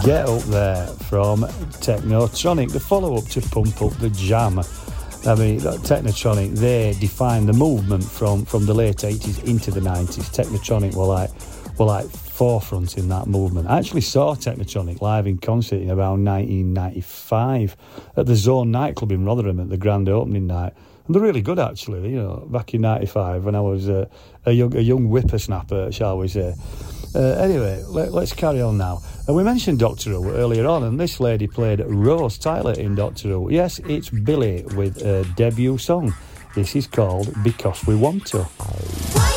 Get Up There from Technotronic, the follow-up to Pump Up the Jam. I mean, Technotronic, they defined the movement from the late 80s into the 90s. Technotronic were like forefront in that movement. I actually saw Technotronic live in concert in around 1995 at the Zone nightclub in Rotherham at the grand opening night. And they're really good, actually, you know, back in 95 when I was a young whippersnapper, shall we say. Anyway, let's carry on now. And we mentioned Doctor Who earlier on, and this lady played Rose Tyler in Doctor Who. Yes, it's Billy with a debut song. This is called Because We Want To.